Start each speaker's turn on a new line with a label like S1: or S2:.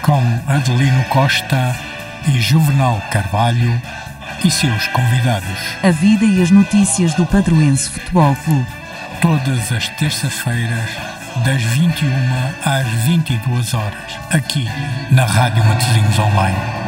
S1: com Adelino Costa e Juvenal Carvalho e seus convidados.
S2: A vida e as notícias do Padroense Futebol Clube.
S1: Todas as terças-feiras, das 21 às 22 horas, aqui na Rádio Matosinhos Online.